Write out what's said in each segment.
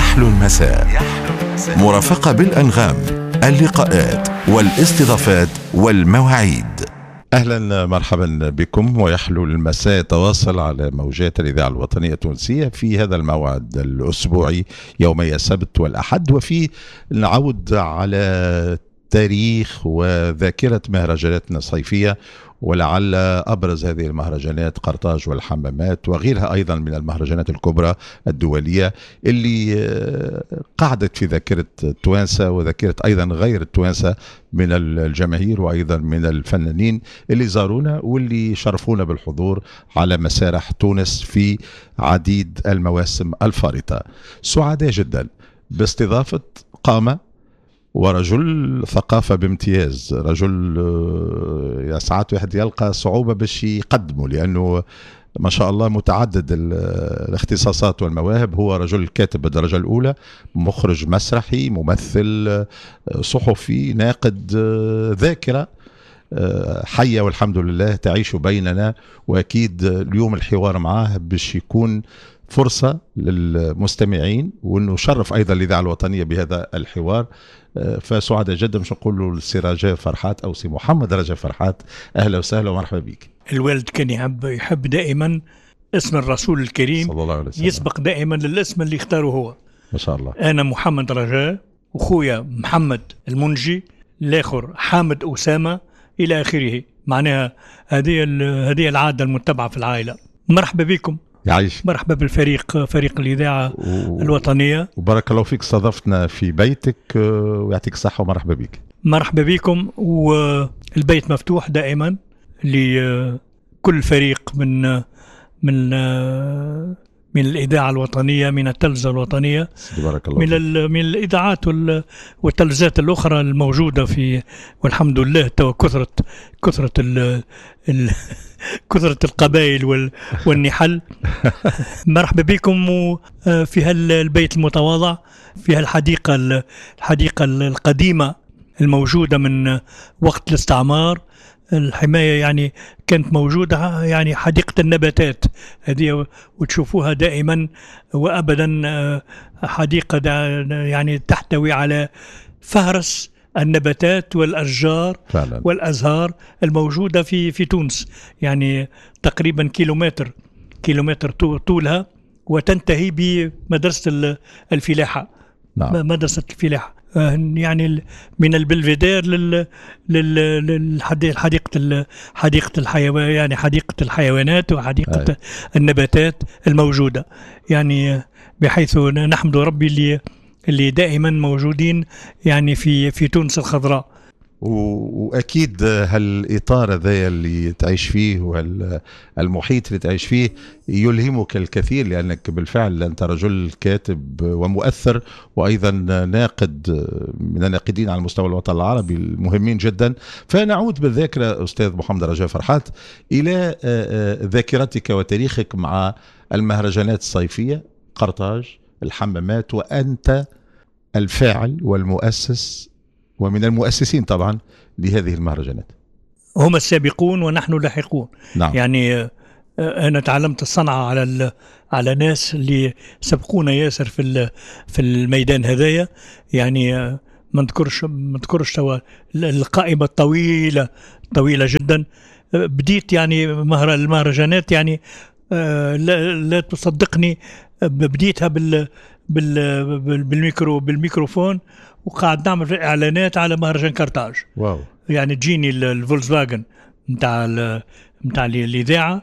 يحلو المساء. مرافقة بالأنغام، اللقاءات والاستضافات والمواعيد. أهلا مرحبا بكم، ويحلو المساء تواصل على موجات الإذاعة الوطنية التونسية في هذا الموعد الأسبوعي يومي السبت والأحد، وفيه نعود على تاريخ وذاكرة مهرجاناتنا الصيفية، ولعل أبرز هذه المهرجانات قرطاج والحمامات وغيرها أيضا من المهرجانات الكبرى الدولية اللي قعدت في ذاكرة التوانسة وذاكرة أيضا غير التوانسة من الجماهير وأيضا من الفنانين اللي زارونا واللي شرفونا بالحضور على مسارح تونس في عديد المواسم الفارطة. سعداء جدا باستضافة قامة ورجل ثقافة بامتياز، رجل يا ساعات واحد يلقى صعوبة باش يقدمه لأنه ما شاء الله متعدد الاختصاصات والمواهب. هو رجل كاتب بالدرجة الأولى، مخرج مسرحي، ممثل، صحفي، ناقد، ذاكرة حية والحمد لله تعيش بيننا. وأكيد اليوم الحوار معاه باش يكون فرصة للمستمعين، وأنه شرف أيضا الإذاعة الوطنية بهذا الحوار. فسعداء جدا. مش نقول له السي رجاء فرحات أو سي محمد رجاء فرحات، أهلا وسهلا ومرحبا بك. الوالد كان يحب دائما اسم الرسول الكريم صلى الله عليه وسلم يسبق دائما للاسم اللي اختاره هو. ما شاء الله. أنا محمد رجاء، وخويا محمد المنجي، الآخر حامد أسامة، إلى آخره. معناها هذه العادة المتبعة في العائلة. مرحبا بكم. يعيش. مرحبا بالفريق، فريق الإذاعة الوطنية. وبارك الله فيك، استضفتنا في بيتك ويعطيك الصحة ومرحبا بك. مرحبا بكم، والبيت مفتوح دائما لكل فريق من الإذاعة الوطنية، من التلفزة الوطنية، بارك الله من الإذاعات والتلفزات الأخرى الموجودة في. والحمد لله كثرة القبائل والنحل. مرحبا بكم في هالبيت المتواضع، في هالحديقة القديمة الموجودة من وقت الاستعمار. الحماية يعني كانت موجودة، يعني حديقة النباتات هذه، وتشوفوها دائما وأبدا حديقة يعني تحتوي على فهرس النباتات والأشجار فعلا. والأزهار الموجودة في تونس، يعني تقريبا كيلومتر طولها، وتنتهي بمدرسة الفلاحة. نعم. مدرسة الفلاحة يعني من البلفيدير حديقة الحيوان، يعني حديقة الحيوانات وحديقة النباتات الموجودة، يعني بحيث نحمد ربي اللي دائما موجودين يعني في تونس الخضراء. وأكيد هالإطار هذا اللي تعيش فيه والمحيط اللي تعيش فيه يلهمك الكثير، لأنك بالفعل أنت رجل كاتب ومؤثر، وأيضا ناقد من الناقدين على المستوى الوطني العربي المهمين جدا. فنعود بالذاكرة أستاذ محمد رجاء فرحات إلى ذاكرتك وتاريخك مع المهرجانات الصيفية، قرطاج، الحمامات، وأنت الفاعل والمؤسس ومن المؤسسين طبعا لهذه المهرجانات. هم السابقون ونحن لاحقون. نعم. يعني أنا تعلمت الصنعة على ناس اللي سبقونا ياسر في الميدان هذايا. يعني ما نذكرش توا القائمة طويلة جدا. بديت يعني المهرجانات، يعني لا تصدقني، بديتها بالميكروفون، وقاعد نعمل اعلانات على مهرجان قرطاج. واو. يعني تجيني الفولكس فاجن نتاع الاذاعه،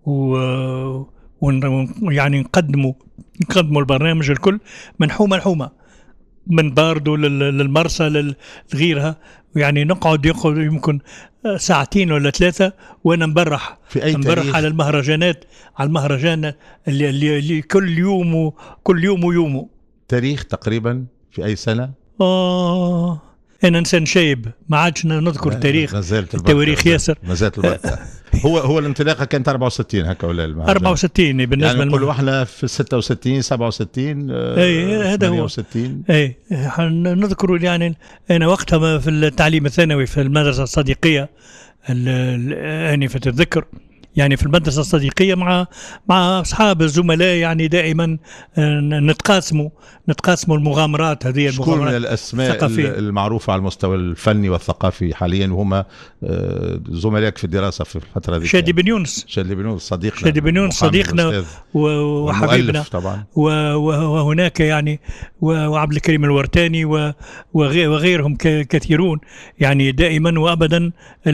يعني نقدموا البرنامج الكل من حومه من باردو للمرسى لغيرها. يعني نقعد يمكن ساعتين ولا 3 وانا مبرح على المهرجانات، على المهرجان اللي كل يوم ويومه. تاريخ تقريبا في اي سنه؟ أنا إنسان شايب، ما عادش نذكر تاريخ، التواريخ ياسر. ما زالت البركة. هو الانطلاقه كانت 64 هكا ولا 64 بالنسبه يعني نقولوا احنا في 66 67 هذا هو 68. نذكر يعني أنا وقتها في التعليم الثانوي في المدرسة الصديقية آنفة الذكر، يعني في المدرسة الصديقية مع أصحاب الزملاء، يعني دائما نتقاسموا المغامرات هذه. شكون المغامرات من الأسماء الثقافية المعروفة على المستوى الفني والثقافي حاليا وهم زملائك في الدراسة في الفترة هذه؟ شادي بن يونس صديقنا، شادي بن يونس صديقنا وحبيبنا، طبعا. وهناك يعني وعبد الكريم الورتاني وغيرهم كثيرون، يعني دائما وابدا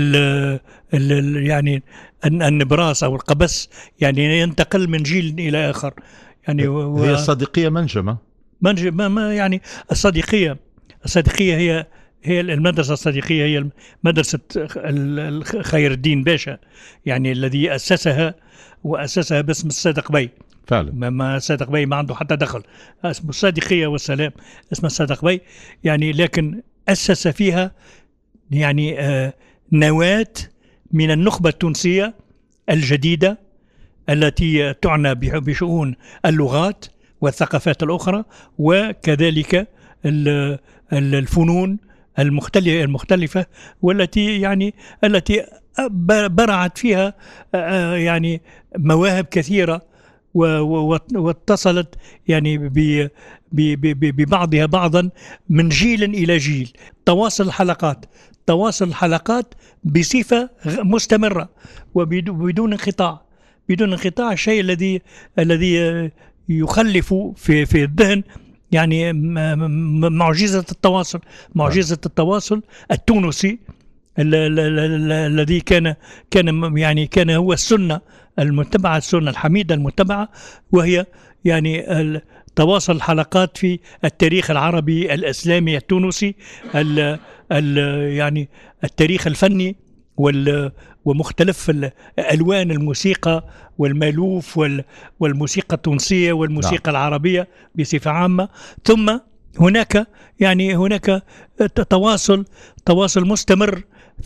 يعني النبراس او القبس يعني ينتقل من جيل الى اخر. يعني هي الصديقية منجمة يعني الصديقية هي المدرسة الصديقية، هي مدرسة خير الدين باشا، يعني الذي وأسسها باسم الصادق بي. فعلا. ما الصادق بي ما عنده حتى دخل، اسمه الصديقية والسلام، اسمه الصادق بي يعني، لكن أسس فيها يعني نواة من النخبة التونسية الجديدة التي تعنى بشؤون اللغات والثقافات الأخرى، وكذلك الفنون المختلفة، والتي التي برعت فيها يعني مواهب كثيرة، واتصلت يعني ببعضها بعضا من جيل إلى جيل. تواصل الحلقات بصفة مستمرة وبدون انقطاع، الشيء الذي يخلف في الذهن يعني معجزة التواصل التونسي الذي كان هو السنة المتبعة، السنة الحميدة المتبعة، وهي يعني تواصل الحلقات في التاريخ العربي الإسلامي التونسي، يعني التاريخ الفني ومختلف ألوان الموسيقى والمألوف والموسيقى التونسية والموسيقى العربية بصفة عامة. ثم هناك تواصل مستمر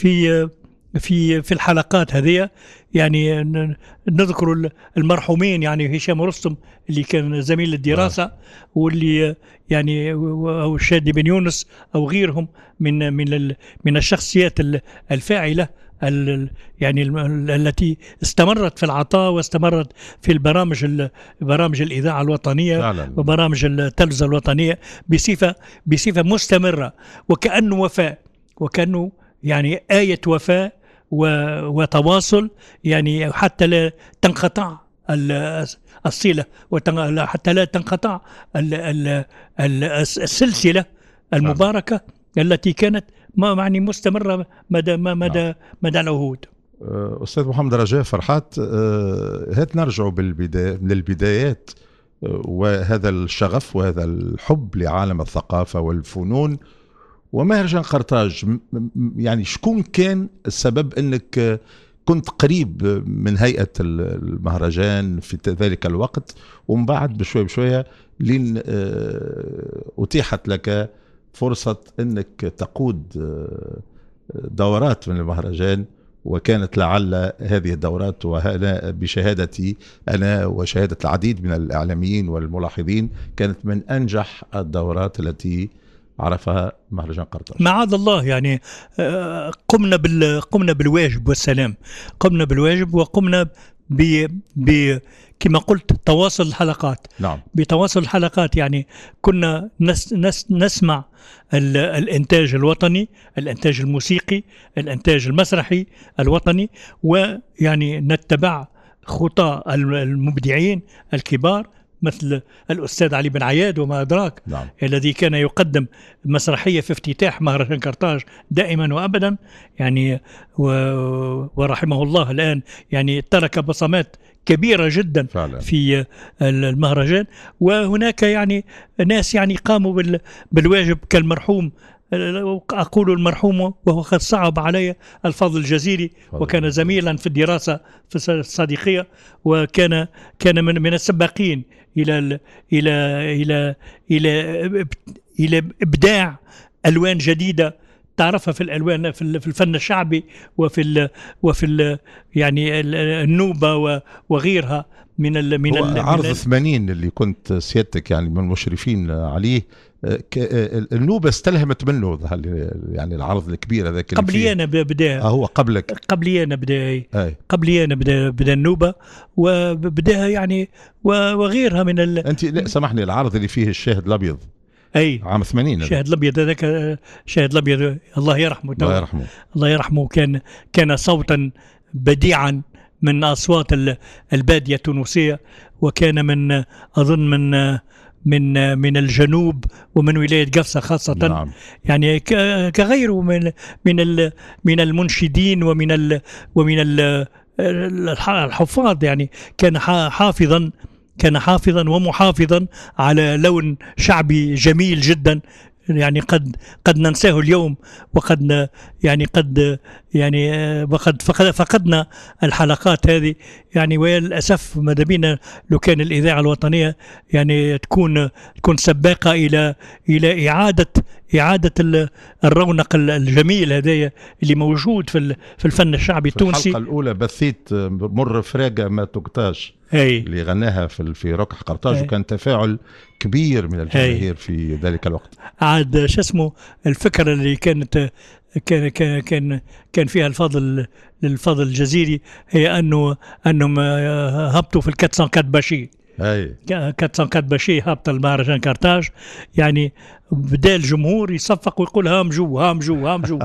في الحلقات هذه. يعني نذكر المرحومين، يعني هشام رستم اللي كان زميل الدراسة، واللي يعني أو شادي بن يونس أو غيرهم من الشخصيات الفاعلة يعني التي استمرت في العطاء واستمرت في برامج الإذاعة الوطنية فعلا. وبرامج التلفزة الوطنية بصفة مستمرة، وكأنه يعني آية وفاء وتواصل، يعني حتى لا تنقطع الصلة، حتى لا تنقطع السلسلة المباركة التي كانت يعني مستمرة مدى العهود. أستاذ محمد رجاء فرحات، هات نرجع من البدايات وهذا الشغف وهذا الحب لعالم الثقافة والفنون ومهرجان قرطاج. يعني شكون كان السبب أنك كنت قريب من هيئة المهرجان في ذلك الوقت، ومن بعد بشوية لين أتيحت لك فرصة أنك تقود دورات من المهرجان، وكانت لعل هذه الدورات، وهنا بشهادتي أنا وشهادة العديد من الإعلاميين والملاحظين، كانت من أنجح الدورات التي عرفها مهرجان قرطاج. معاذ الله، يعني قمنا بالواجب والسلام، قمنا بالواجب وقمنا كما قلت تواصل الحلقات. نعم. بتواصل الحلقات يعني كنا نسمع الإنتاج الوطني، الإنتاج الموسيقي، الإنتاج المسرحي الوطني، ويعني نتبع خطى المبدعين الكبار مثل الأستاذ علي بن عياد وما أدراك. نعم. الذي كان يقدم مسرحية في افتتاح مهرجان قرطاج دائما وأبدا، يعني ورحمه الله الآن، يعني ترك بصمات كبيرة جدا فعلا في المهرجان. وهناك يعني ناس يعني قاموا بالواجب كالمرحوم، أقول المرحوم وهو قد صعب علي، الفضل الجزيري، وكان زميلا في الدراسة في الصديقية، وكان من السباقين إلى إلى إلى إلى إلى إبداع ألوان جديدة تعرفها في الالوان في الفن الشعبي وفي يعني النوبه وغيرها من عرض 80 اللي كنت سيادتك يعني من المشرفين عليه. النوبة استلهمت منه يعني العرض الكبير هذاك قبلي أنا بداها. هو قبلك؟ قبلي أنا بداها. قبلي أنا بدا النوبة وبداها يعني وغيرها من أنت لا سامحني، العرض اللي فيه الشاهد الأبيض أي عام 80 الشاهد الأبيض هذاك، الشاهد الأبيض الله يرحمه الله يرحمه الله يرحمه، كان صوتا بديعا من أصوات البادية التونسية، وكان من أظن من الجنوب ومن ولاية قفصة خاصة. نعم. يعني كغيره من المنشدين ومن الحفاظ، يعني كان حافظا ومحافظا على لون شعبي جميل جدا. يعني قد ننساه اليوم، وقد فقدنا الحلقات هذه يعني، وللاسف ماذا بينا لو كان الاذاعه الوطنيه يعني تكون سباقه الى اعاده الرونق الجميل هذايا اللي موجود في الفن الشعبي التونسي. الحلقه الاولى بثيت مر فراقه ما تقتاش اللي غناها في ركح قرطاج، وكان تفاعل كبير من الجماهير في ذلك الوقت. عاد شو اسمه الفكره اللي كانت كان فيها الفضل الجزيري، هي انهم هبطوا في ال 404 باشي. 404 باشي هبط المهرجان قرطاج، يعني بدا الجمهور يصفق ويقول هامجو هامجو هامجو.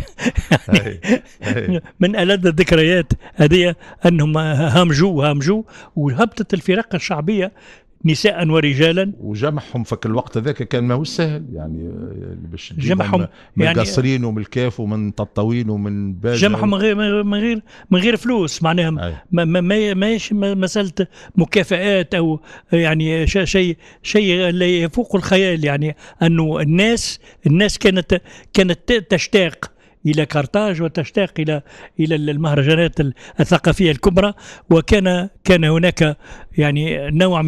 من ألذ الذكريات هذه انهم هامجو، وهبطت الفرق الشعبيه نساء ورجالا، وجمعهم في الوقت ذاك كان ما هو سهل يعني، باش جمعهم من يعني قصرين ومن الكاف ومن تطاوين ومن باجة، جمعهم من غير فلوس معناها. ماهيش مسألة مكافآت او يعني شيء لا يفوق الخيال، يعني انه الناس كانت تشتاق إلى قرطاج وتشتاق إلى المهرجانات الثقافية الكبرى، وكان هناك يعني نوع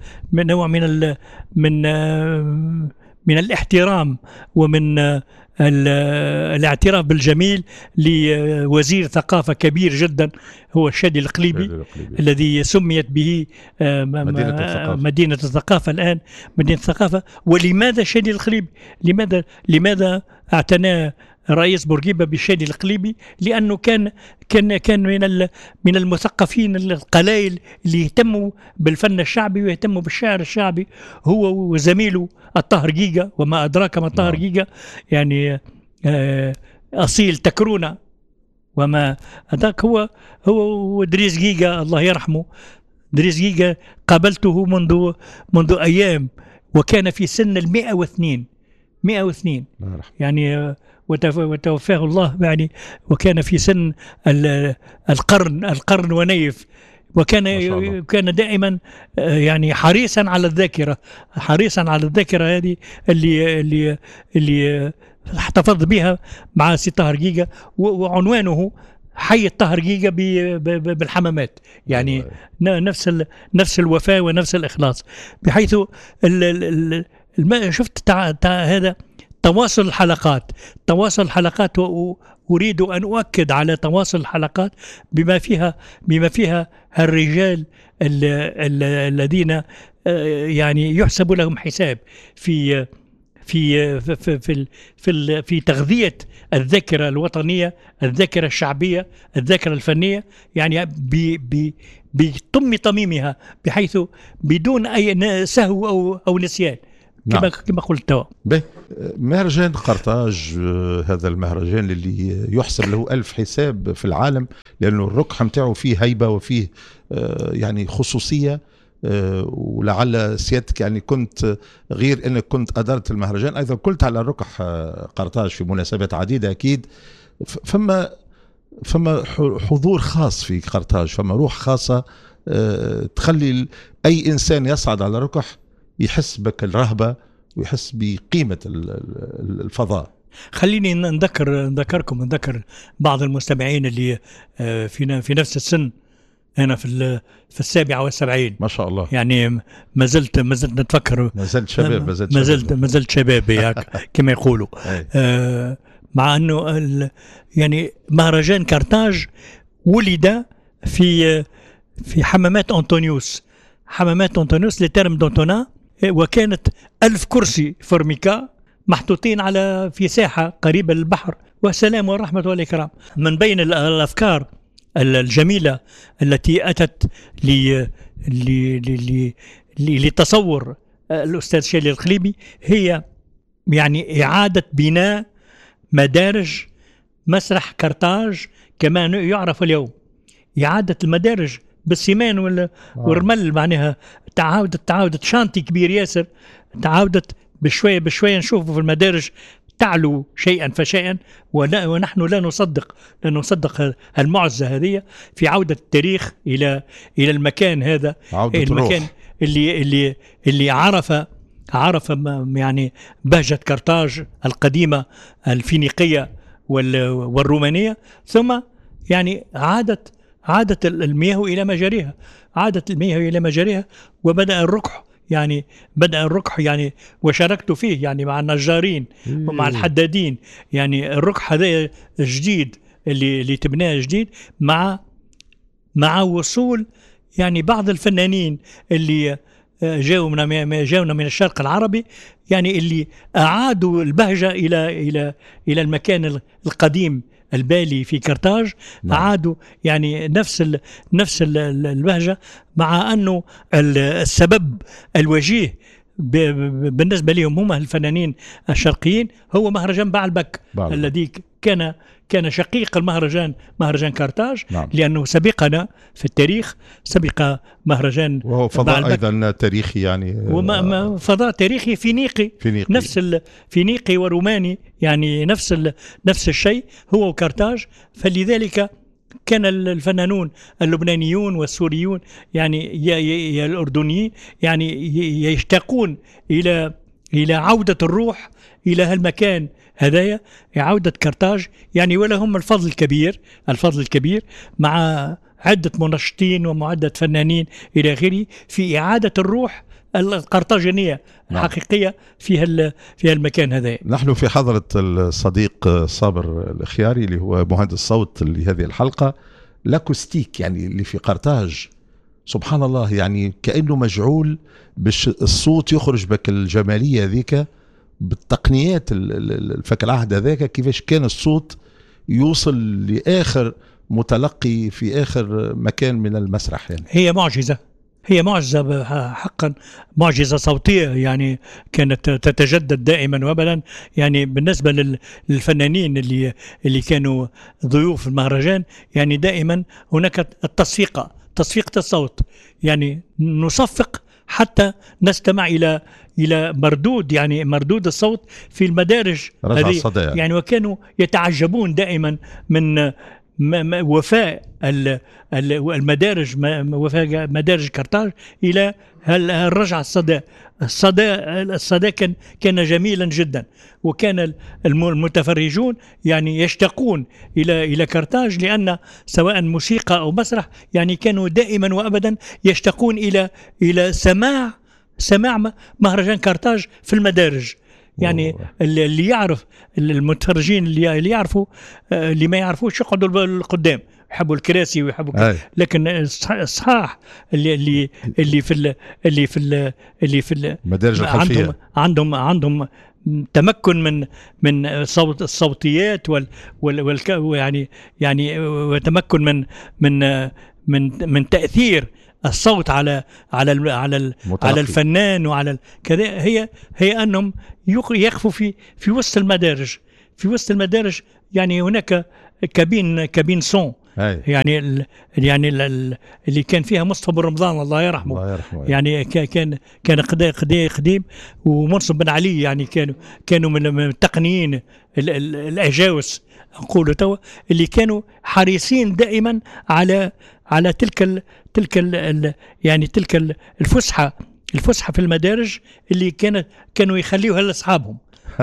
من الاحترام ومن الاعتراف بالجميل لوزير ثقافة كبير جدا هو الشادي القليبي الذي سميت به مدينة الثقافة الآن، مدينة الثقافة. ولماذا الشادي القليبي؟ لماذا اعتنى رئيس بورقيبة بالشادي القليبي؟ لأنه كان من المثقفين القلائل اللي يهتموا بالفن الشعبي ويهتموا بالشعر الشعبي، هو وزميله الطاهر جيجا، وما أدراك ما الطاهر جيجا، يعني أصيل تكرونة وما أدراك. هو دريس جيجا الله يرحمه. دريس جيجا قابلته منذ أيام وكان في سن 102 يعني، وتوفاه الله يعني، وكان في سن القرن ونيف، وكان دائما يعني حريصا على الذاكرة هذه اللي احتفظ بها مع سي طاهر جيجا، وعنوانه حي الطاهر جيجا بالحمامات، يعني نفس الوفاء ونفس الإخلاص، بحيث شفت هذا تواصل الحلقات. أريد أن أؤكد على تواصل الحلقات بما فيها الرجال الذين يعني يحسب لهم حساب في في في في في تغذية الذاكرة الوطنية، الذاكرة الشعبية، الذاكرة الفنية، يعني بطميمها، بحيث بدون أي سهو أو نسيان. نعم. كما قلت توا. مهرجان قرطاج، هذا المهرجان اللي يحسب له 1000 حساب في العالم، لأنه الركح متاعه فيه هيبة وفيه يعني خصوصية. ولعل سيادتك يعني كنت غير أنك كنت أدرت المهرجان، أيضا قلت على الركح قرطاج في مناسبات عديدة أكيد. فما حضور خاص في قرطاج، فما روح خاصة تخلي أي إنسان يصعد على ركح يحس بك الرهبة ويحس بقيمة الفضاء. خليني نذكر بعض المستمعين اللي في نفس السن. أنا في 77 ما شاء الله، يعني ما زلت نتفكر، ما زلت شباب ما زلت شباب كما يقولوا. مع أنه يعني مهرجان كارتاج ولد في حمامات أنطونيوس، حمامات أنطونيوس لترم دونتونا، وكانت 1000 كرسي فورميكا محطوطين في ساحة قريبة للبحر، والسلام والرحمة والإكرام. من بين الأفكار الجميلة التي أتت لتصور الأستاذ شالي الخليبي هي يعني إعادة بناء مدارج مسرح كارتاج كما يعرف اليوم، إعادة المدارج بالسمان والرمل، معناها تعاودت شانتي كبير ياسر، تعاودت بشوية بشوية نشوفه في المدارج تعلو شيئا فشيئا، ونحن لا نصدق المعزة هذه في عودة التاريخ إلى المكان هذا، المكان اللي عرف يعني بهجة كارتاج القديمة الفينيقية والرومانية، ثم يعني عادت المياه إلى مجاريها، وبدأ الركح يعني وشاركت فيه يعني مع النجارين ومع الحدادين. يعني الركح هذا جديد اللي تبناه جديد، مع وصول يعني بعض الفنانين اللي جاونا من الشرق العربي، يعني اللي أعادوا البهجة إلى المكان القديم البالي في كارتاج. أعادوا يعني نفس البهجة، مع أنه السبب الوجيه بالنسبة لهم هم الفنانين الشرقيين هو مهرجان بعلبك الذي كان شقيق المهرجان، مهرجان كارتاج. نعم. لأنه سبقنا في التاريخ، سبق مهرجان، وهو فضاء أيضا تاريخي، يعني فضاء تاريخي فينيقي. نفس فينيقي وروماني، يعني نفس الشيء هو كارتاج. فلذلك كان الفنانون اللبنانيون والسوريون يعني الأردنيين يعني يشتاقون إلى عودة الروح إلى هالمكان هذايا، عودة كارتاج يعني. ولهم الفضل الكبير مع عدة منشطين ومعدة فنانين إلى آخره في إعادة الروح القرطاجينية الحقيقية في المكان هذا. نحن في حضرة الصديق صابر الخياري اللي هو مهندس صوت لهذه الحلقة. لاكوستيك يعني اللي في قرطاج سبحان الله، يعني كأنه مجعول باش الصوت يخرج بك الجمالية ذيك بالتقنيات الفك العهد هذاك، كيفاش كان الصوت يوصل لآخر متلقي في آخر مكان من المسرح. يعني هي معجزة حقا، معجزة صوتية يعني كانت تتجدد دائما وابدا. يعني بالنسبة للفنانين اللي كانوا ضيوف المهرجان، يعني دائما هناك تصفيقة الصوت، يعني نصفق حتى نستمع إلى مردود الصوت في المدارج هذه يعني. وكانوا يتعجبون دائما من وفاء المدارج، وفاء مدارج كارتاج إلى الرجعة الصدى كان جميلا جدا. وكان المتفرجون يعني يشتاقون إلى كارتاج، لأن سواء موسيقى أو مسرح يعني كانوا دائما وأبدا يشتاقون إلى سماع مهرجان كارتاج في المدارج. يعني اللي يعرف، المتفرجين اللي يعرفوا، اللي ما يعرفوش يقعدوا القدام، يحبوا الكراسي ويحبوا لكن الصحاح اللي في المدارج الخلفية عندهم تمكن من الصوتيات يعني وتمكن من تأثير الصوت على الفنان وعلى كذا. هي انهم يقفوا في وسط المدارج يعني هناك كابين صون يعني اللي كان فيها مصطفى بن رمضان الله يرحمه يعني كان قديم، ومنصف بن علي يعني كانوا من التقنيين الاجاوس نقولوا توا، اللي كانوا حريصين دائما على تلك الفسحة في المدارج اللي كانوا يخليوها لاصحابهم.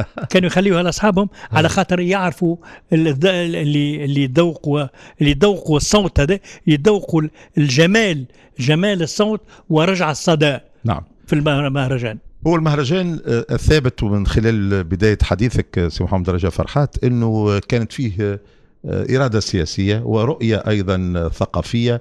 على خاطر يعرفوا اللي يذوقوا الصوت هذا، يذوقوا جمال الصوت ورجع الصدى. نعم. في المهرجان. هو المهرجان الثابت، ومن خلال بداية حديثك سي محمد رجاء فرحات أنه كانت فيه إرادة سياسية ورؤية أيضا ثقافية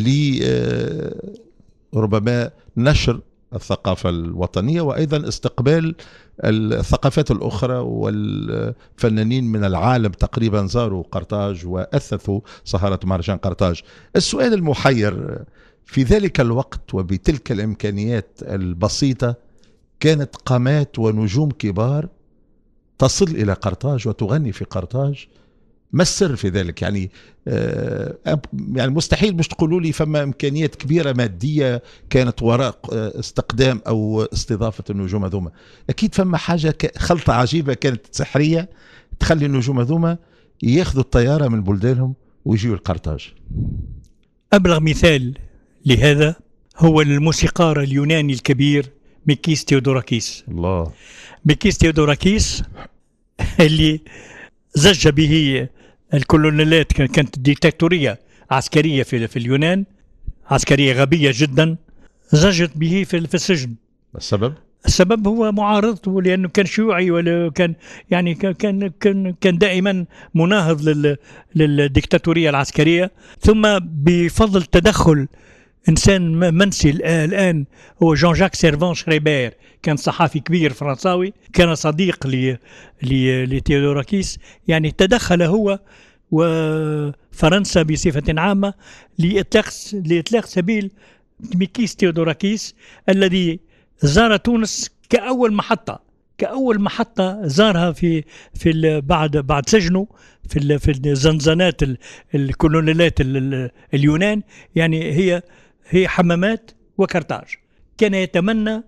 لربما نشر الثقافة الوطنية، وأيضا استقبال الثقافات الأخرى، والفنانين من العالم تقريبا زاروا قرطاج وأثثوا سهرة مهرجان قرطاج. السؤال المحير في ذلك الوقت وبتلك الإمكانيات البسيطة، كانت قامات ونجوم كبار تصل إلى قرطاج وتغني في قرطاج. ما السر في ذلك؟ يعني يعني مستحيل مش تقولوا لي فما إمكانيات كبيرة مادية كانت وراء استقدام أو استضافة النجوم هذوما. أكيد فما حاجة خلطة عجيبة كانت سحرية تخلي النجوم هذوما ياخذوا الطيارة من بلدانهم ويجيوا القرطاج. أبلغ مثال لهذا هو الموسيقار اليوناني الكبير ميكيس تيودوراكيس. الله. ميكيس تيودوراكيس اللي زج به الكولونيلات، كانت ديكتاتورية عسكرية في اليونان، عسكرية غبية جدا، زجت به في السجن. السبب هو معارضته، لأنه كان شيوعي، ولا كان يعني كان دائما مناهض للديكتاتورية العسكرية. ثم بفضل تدخل إنسان منسي الآن هو جان جاك سيرفان شريبير، كان صحافي كبير فرنساوي، كان صديق لتيودوراكيس. يعني تدخل هو وفرنسا بصفة عامة لإطلاق سبيل ميكيس تيودوراكيس، الذي زار تونس كأول محطة زارها في بعد سجنه في الزنزانات الكولونيلات اليونان. يعني هي حمامات وقرطاج. كان يتمنى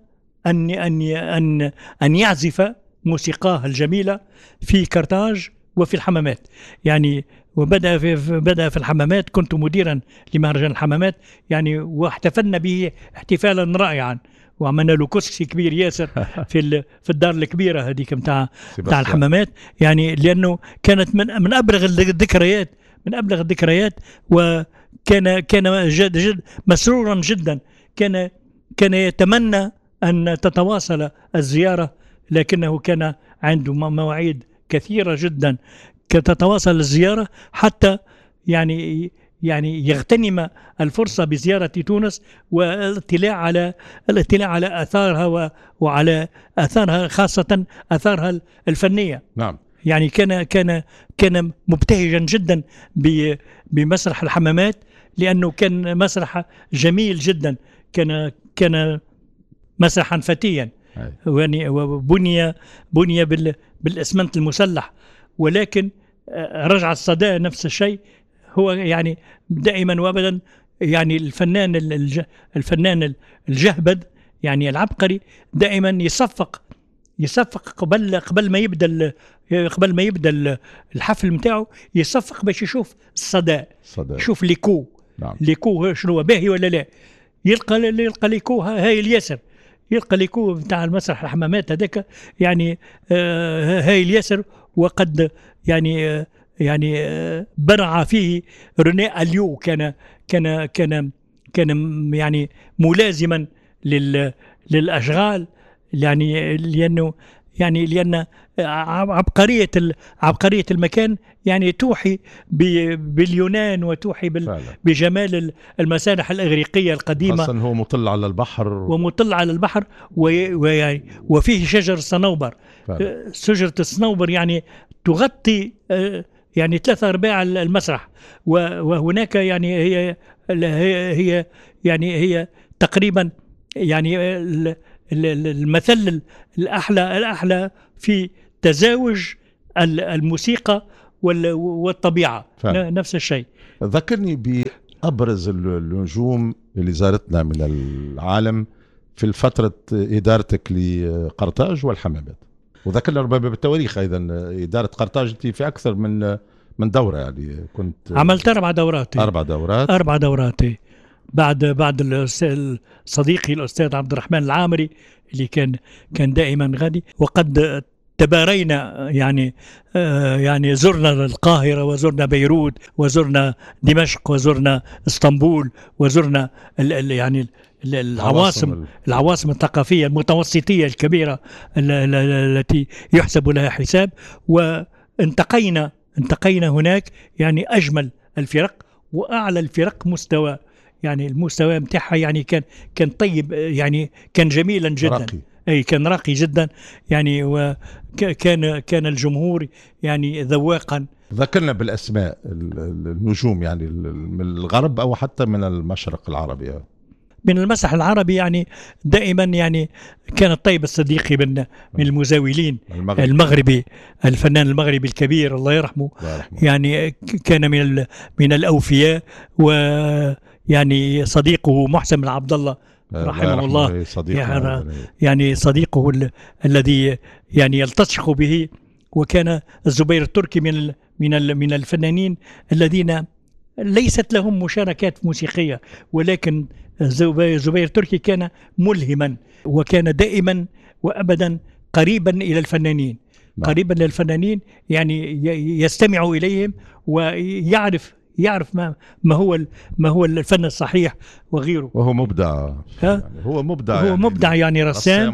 أن يعزف موسيقاه الجميلة في قرطاج وفي الحمامات. يعني وبدأ في الحمامات. كنت مديرا لمهرجان الحمامات، يعني واحتفلنا به احتفالا رائعا، وعملنا له كرسي كبير ياسر في الدار الكبيرة هذيك متاع الحمامات. يعني لأنه كانت من أبلغ الذكريات، وكان جد مسرورا جدا. كان يتمنى أن تتواصل الزيارة، لكنه كان عنده مواعيد كثيرة جدا تتواصل الزيارة، حتى يعني يغتنم الفرصة بزيارة تونس والاطلاع على آثارها، وعلى آثارها خاصة آثارها الفنية. نعم. يعني كان مبتهجا جدا بمسرح الحمامات، لأنه كان مسرح جميل جدا، كان مسرحا فتيا، يعني بني بالإسمنت المسلح، ولكن رجع الصدى نفس الشيء. هو يعني دائما وابدا يعني الفنان الجهبذ، يعني العبقري، دائما يصفق قبل ما يبدا الحفل نتاعو، يصفق باش يشوف الصدى، يشوف ليكو. نعم. ليكو شنو باهي ولا لا. يلقى ليكو هاي الياسر، يلقى ليكو نتاع المسرح الحمامات هذاك، يعني هاي الياسر. وقد يعني برع فيه روني أليو، كان يعني ملازما للأشغال، يعني لأن عبقرية المكان يعني توحي باليونان، وتوحي بجمال المسارح الإغريقية القديمة، خاصة هو مطل على البحر وفيه شجر الصنوبر. شجرة الصنوبر يعني تغطي يعني 3/4 المسرح، وهناك يعني هي تقريبا يعني المثل الأحلى في تزاوج الموسيقى والطبيعة. نفس الشيء. ذكرني بأبرز النجوم اللي زارتنا من العالم في فترة إدارتك لقرطاج والحمامات، وذكرنا ربما بالتواريخ أيضا. إدارة قرطاج في أكثر من دورة، يعني كنت عملت 4 دورات. 4 دورات. بعد صديقي الأستاذ عبد الرحمن العامري اللي كان دائما غادي، وقد تبارينا يعني يعني زرنا القاهرة وزرنا بيروت وزرنا دمشق وزرنا اسطنبول وزرنا يعني العواصم الثقافية المتوسطية الكبيرة التي يحسب لها حساب، وانتقينا هناك يعني أجمل الفرق وأعلى الفرق مستوى، يعني المستوى متاعها يعني كان طيب، يعني كان جميلا جدا، راقي. أي كان راقي جدا يعني، وكان الجمهور يعني ذواقا. ذكرنا بالأسماء النجوم يعني من الغرب أو حتى من المشرق العربي. من المسرح العربي يعني دائما يعني كان الطيب الصديقي من المزاولين المغربي، الفنان المغربي الكبير الله يرحمه. يعني كان من الأوفياء، ويعني صديقه محسن بن عبد الله رحمه الله يعني صديقه الذي يعني يلتصق به. وكان الزبير التركي من الفنانين الذين ليست لهم مشاركات موسيقية، ولكن زبير التركي كان ملهما، وكان دائما وأبدا قريبا إلى الفنانين، قريبا للفنانين، يعني يستمع إليهم ويعرف ما هو الفن الصحيح وغيره. وهو مبدع يعني، هو مبدع يعني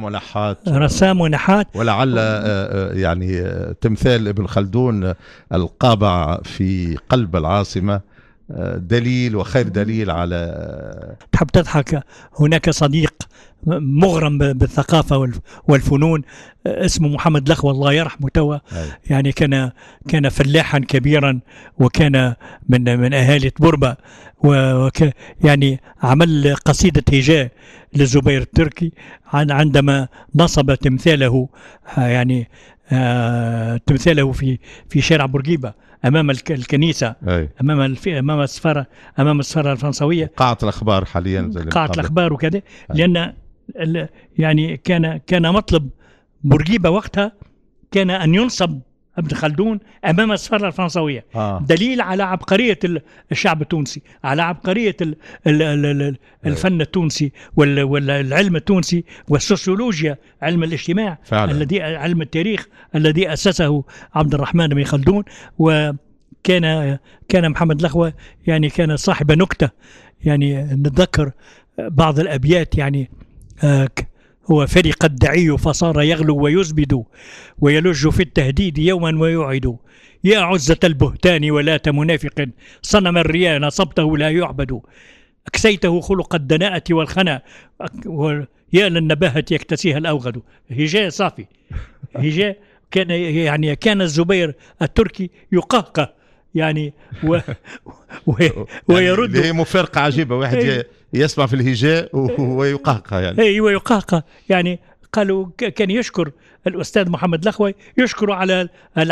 رسام ونحات. ولعل يعني تمثال ابن خلدون القابع في قلب العاصمة دليل وخير دليل على. تحب تضحك، هناك صديق مغرم بالثقافة والفنون اسمه محمد لخوة الله يرحمه توا، يعني كان فلاحا كبيرا، وكان من أهالي بوربا، يعني عمل قصيدة هجاء للزبير التركي عندما نصب تمثاله، يعني تمثاله في شارع بورقيبة امام الكنيسه، امام السفاره الفرنسويه، قاعه الاخبار حاليا زي قاعه الاخبار وكذا. لان يعني كان مطلب بورقيبه وقتها كان ان ينصب ابن خلدون امام السفاره الفرنسويه. دليل على عبقريه الشعب التونسي، على عبقريه الفن التونسي والعلم التونسي والسوسيولوجيا، علم الاجتماع الذي علم التاريخ الذي اسسه عبد الرحمن بن خلدون. وكان محمد لخوة يعني كان صاحب نكته، يعني نتذكر بعض الابيات، يعني هو فرق الدعي فصار يغلو ويزبد، ويلج في التهديد يوما ويعد. يا عزة البهتان ولاة منافق، صنم الرياء نصبته لا يعبد. أكسيته خلق الدناءة والخنا، يا للنباهة يكتسيها الأوغد. هجاء صافي، هجاء. كان الزبير التركي يقهقه يعني ويرد. هي مفارقة عجيبة، واحد يسمع في الهجاء ويقهقه يعني. ايوه يقهقه يعني. قالوا كان يشكر الأستاذ محمد لخوة، يشكر على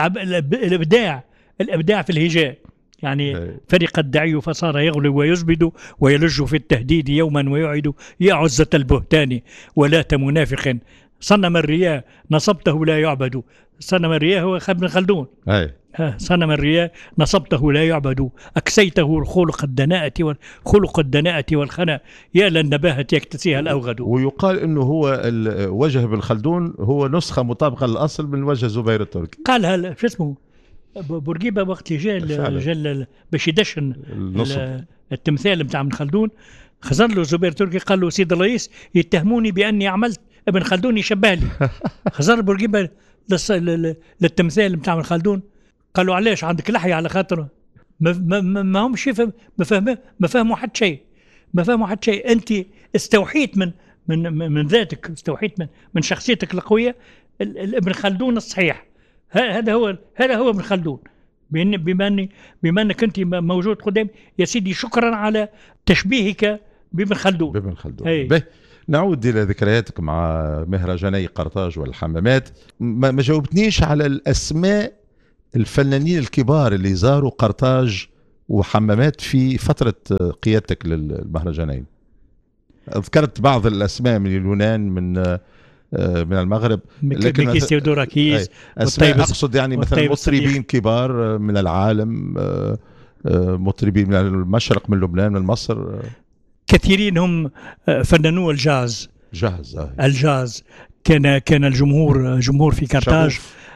الإبداع في الهجاء، يعني فرق الدعي فصار يغلو ويزبد، ويلج في التهديد يوما ويعد. يا عزة البهتان ولاة منافق، صنم الرياء نصبته لا يعبد. صنم الرياء هو ابن خلدون. صنم الرياء نصبته لا يعبد. أكسيته خلق الدناءة والخنا، يا للنباهة يكتسيها الأوغد. ويقال أنه هو وجه ابن خلدون هو نسخة مطابقة للأصل من وجه زبير التركي. قالها شو اسمه بورقيبة وقت جال باش يدشن التمثال بتاع ابن خلدون، خزر له زبير التركي قال له سيد الرئيس يتهموني بأني عملت ابن خلدون يشبه لي. خزر بورقيبة للتمثال بتاع ابن خلدون، قالوا علاش عندك لحية على خاطر ما هم شيء ما فهموا حد شيء، أنت استوحيت من ذاتك، استوحيت من شخصيتك القوية ابن خلدون الصحيح. هذا هو ابن خلدون. بما انك انت موجود قدام يا سيدي، شكرا على تشبيهك بابن خلدون. نعود إلى ذكرياتك مع مهرجاني قرطاج والحمامات. ما جاوبتنيش على الأسماء الفنانين الكبار اللي زاروا قرطاج وحمامات في فترة قيادتك للمهرجانين. ذكرت بعض الأسماء من اليونان، من المغرب، لكن ميكيس تيودوراكيس أسماء أقصد يعني مثلا مطربين كبار من العالم، مطربين من المشرق، من لبنان، من مصر. كثيرين هم فنانو الجاز. الجاز كان الجمهور في قرطاج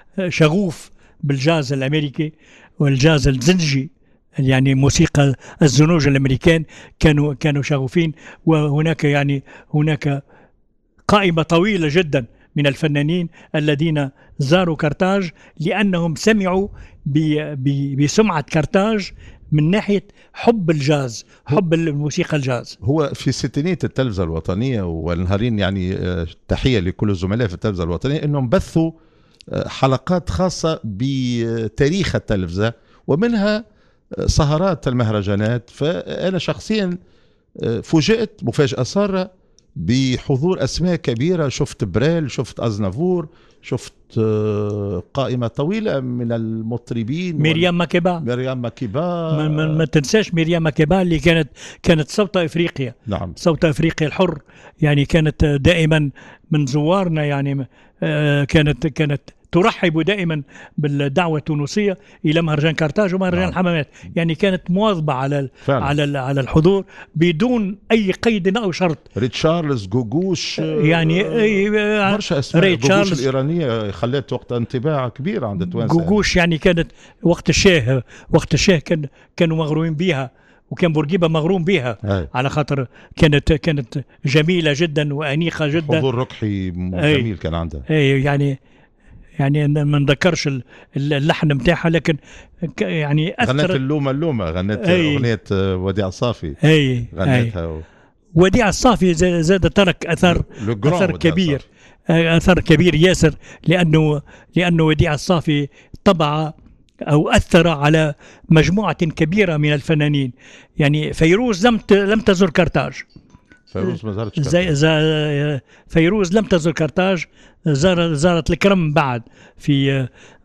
شغوف بالجاز الأمريكي والجاز الزنجي، يعني موسيقى الزنوج الأمريكان كانوا شغوفين. وهناك يعني هناك قائمة طويلة جدا من الفنانين الذين زاروا قرطاج لأنهم سمعوا بسمعة قرطاج من ناحية حب الجاز، حب الموسيقى الجاز. هو في ستينية التلفزة الوطنية والنهارين، يعني تحية لكل الزملاء في التلفزة الوطنية أنهم بثوا حلقات خاصة بتاريخ التلفزة ومنها سهرات المهرجانات. فأنا شخصيا فوجئت مفاجأة سارة بحضور أسماء كبيرة، شفت بريل، شفت أزنافور، شفت قائمة طويلة من المطربين. مريم مكيبا ما تنساش مريم مكيبا اللي كانت صوت أفريقيا. نعم، صوت أفريقيا الحر، يعني كانت دائما من زوارنا، يعني كانت ترحب دائما بالدعوة التونسية إلى مهرجان قرطاج ومهرجان الحمامات. يعني كانت مواظبة على الحضور بدون أي قيد أو شرط. ريتشارلز، جوجوش، يعني برشا أسماء. جوجوش الإيرانية خلت وقت انطباع كبير عند التوانسة. جوجوش يعني كانت وقت الشاه كانوا مغرومين بها، وكان بورقيبة مغروم بها على خاطر كانت جميلة جدا وأنيقة جدا. حضور ركحي جميل كان عندها. يعني ما نذكرش اللحن نتاعها، لكن يعني غنت اللومة غنت أغنية وديع الصافي. غنتها وديع الصافي زاد ترك أثر كبير، أثر كبير ياسر، لأنه وديع الصافي طبع أو أثر على مجموعة كبيرة من الفنانين. يعني فيروز لم تزر قرطاج. فيروز ما زارتش فيروز لم تزر قرطاج، زارت الكرم بعد في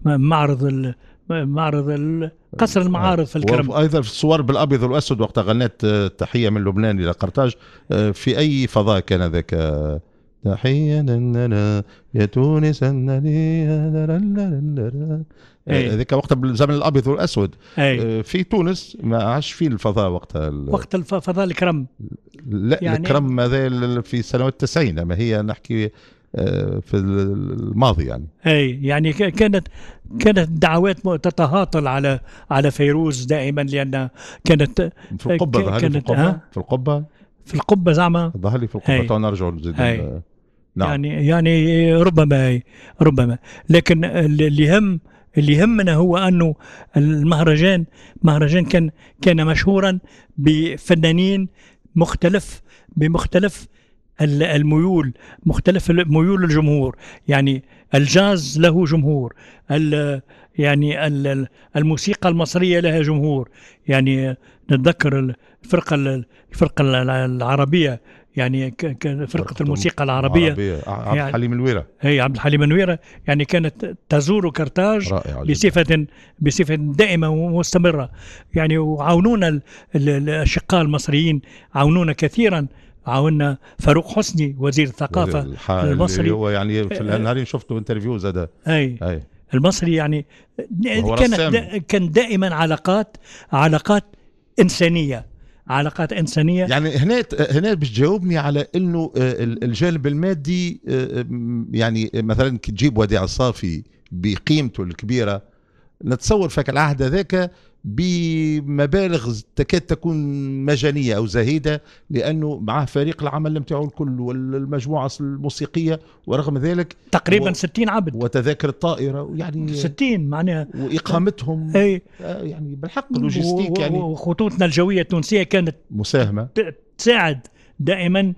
معرض قصر المعارض في الكرم. وأيضا في الصور بالأبيض والأسود وقت غنت تحية من لبنان إلى قرطاج. في أي فضاء كان ذاك؟ تحية لنا يا تونس ذاك وقت بالزمن الأبيض والأسود. في تونس ما عاش في الفضاء وقت الفضاء الكرم. لا يعني الكرم هذا في سنوات 90، أما هي نحكي في الماضي يعني كانت دعوات تتهاطل على فيروز دائما، لأن كانت في القبة. في القبة زعما ظهر لي في القبة. نرجع نزيد. نعم. يعني ربما لكن اللي يهمنا هو أنه المهرجان كان مشهورا بفنانين بمختلف الميول، مختلف ميول الجمهور. يعني الجاز له جمهور، يعني الموسيقى المصرية لها جمهور. يعني نتذكر الفرقة العربية، يعني فرقة الموسيقى العربية عبد الحليم الويرة. عبد الحليم الويرة يعني كانت تزور قرطاج بصفة دائمة ومستمرة. يعني وعاونونا الأشقاء المصريين، عاونونا كثيرا. عاونا فاروق حسني وزير الثقافة المصري، هو يعني في النهارين شفته انترفيو زاد. المصري يعني كان دائما علاقات إنسانية. يعني هنا باش تجاوبني على انه الجانب المادي. يعني مثلا كي تجيب وديع الصافي بقيمته الكبيره، نتصور فك العهد ذاك بمبالغ تكاد تكون مجانيه او زهيده، لانه معه فريق العمل نتاعو الكل والمجموعه الموسيقيه، ورغم ذلك تقريبا 60 عبد وتذاكر الطائره، يعني 60 معناها واقامتهم. يعني بالحق لوجيستيك. يعني وخطوطنا الجويه التونسيه كانت مساهمه تساعد دائما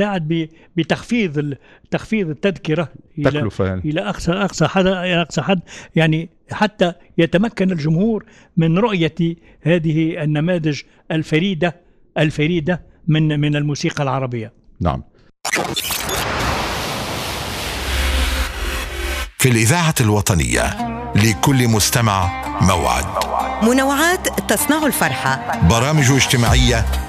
بتخفيض التذكره الى اقصى حد، يعني حتى يتمكن الجمهور من رؤيه هذه النماذج الفريده من الموسيقى العربيه. نعم. في الإذاعة الوطنية لكل مستمع موعد. منوعات تصنع الفرحة، برامج اجتماعية